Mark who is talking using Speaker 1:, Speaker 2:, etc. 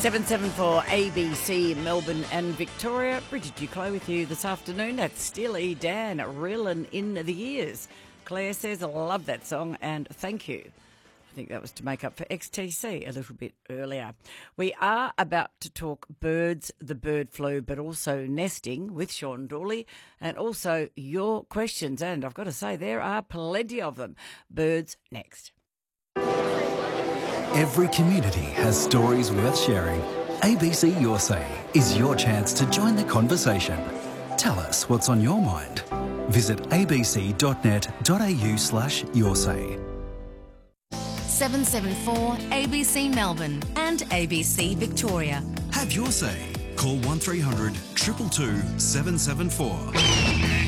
Speaker 1: 774 ABC, Melbourne and Victoria. Bridget Duclos with you this afternoon. That's Steely Dan, reeling in the years. Claire says, I love that song and thank you. I think that was to make up for XTC a little bit earlier. We are about to talk birds, the bird flu, but also nesting with Sean Dawley and also your questions. And I've got to say, there are plenty of them. Birds next.
Speaker 2: Every community has stories worth sharing. ABC Your Say is your chance to join the conversation. Tell us what's on your mind. Visit abc.net.au/yoursay.
Speaker 3: 774 ABC Melbourne and ABC Victoria.
Speaker 2: Have your say. Call 1300 222 774.